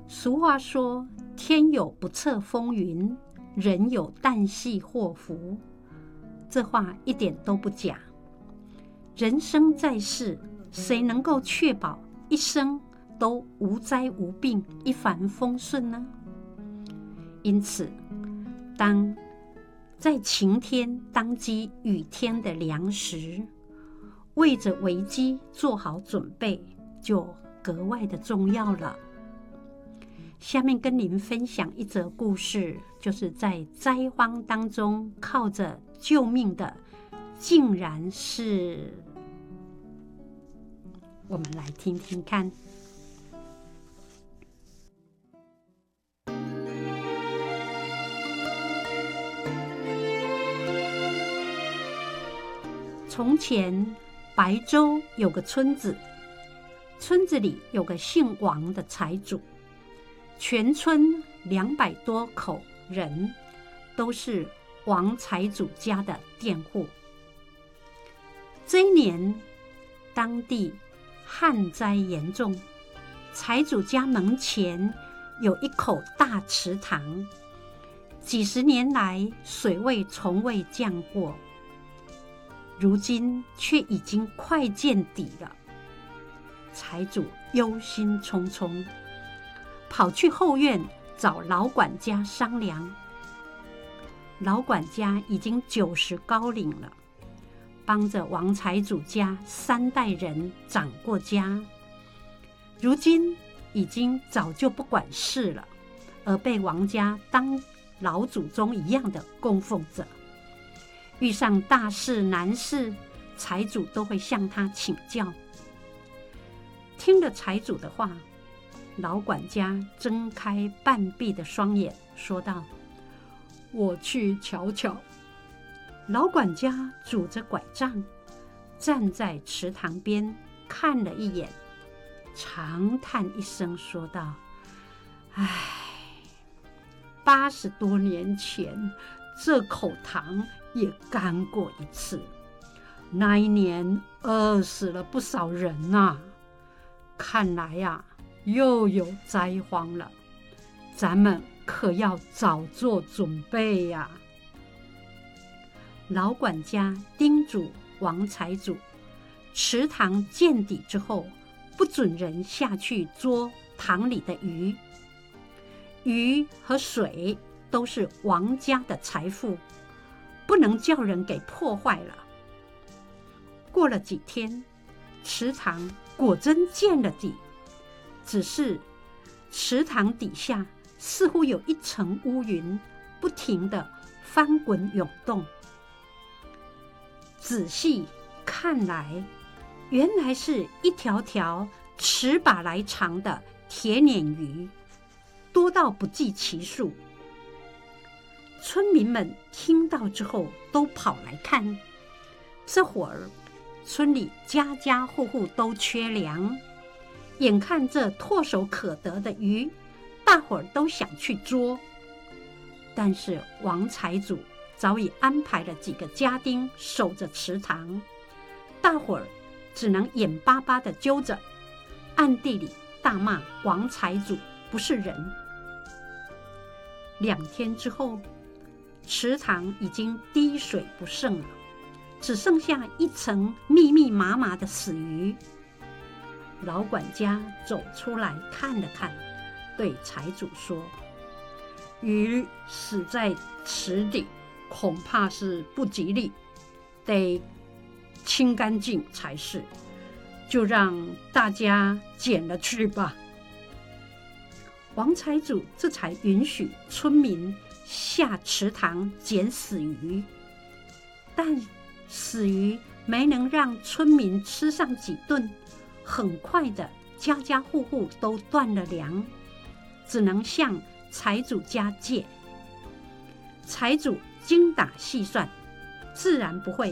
俗话说，天有不测风云，人有旦夕祸福。这话一点都不假。人生在世，谁能够确保一生都无灾无病、一帆风顺呢？因此，当在晴天当击雨天的粮食，为着危机做好准备，就格外的重要了。下面跟您分享一则故事，就是在灾荒当中靠着救命的，竟然是……我们来听听看。从前，白州有个村子，村子里有个姓王的财主，全村200多口人都是王财主家的佃户。这一年，当地旱灾严重，财主家门前有一口大池塘，几十年来水位从未降过，如今却已经快见底了。财主忧心忡忡，跑去后院找老管家商量。老管家已经90高龄了，帮着王财主家3代人掌过家，如今已经早就不管事了，而被王家当老祖宗一样的供奉着。遇上大事难事，财主都会向他请教。听了财主的话，老管家睁开半闭的双眼，说道：“我去瞧瞧。”老管家拄着拐杖，站在池塘边看了一眼，长叹一声，说道：“唉，80多年前，这口塘也干过一次，那一年饿死了不少人啊。看来呀，又有灾荒了，咱们可要早做准备呀。”老管家叮嘱王财主，池塘见底之后，不准人下去捉塘里的鱼。鱼和水都是王家的财富，不能叫人给破坏了。过了几天，池塘果真见了底，只是池塘底下似乎有一层乌云，不停地翻滚涌动。仔细看来，原来是一条条尺把来长的铁鲶鱼，多到不计其数。村民们听到之后都跑来看。这会儿村里家家户户都缺粮，眼看这唾手可得的鱼，大伙儿都想去捉。但是王财主早已安排了几个家丁守着池塘，大伙儿只能眼巴巴地揪着，暗地里大骂王财主不是人。2天之后，池塘已经滴水不剩了，只剩下一层密密麻麻的死鱼。老管家走出来看了看，对财主说：“鱼死在池底，恐怕是不吉利，得清干净才是，就让大家捡了去吧。”王财主这才允许村民下池塘捡死鱼，但死鱼没能让村民吃上几顿，很快的家家户户都断了粮，只能向财主家借。财主精打细算，自然不会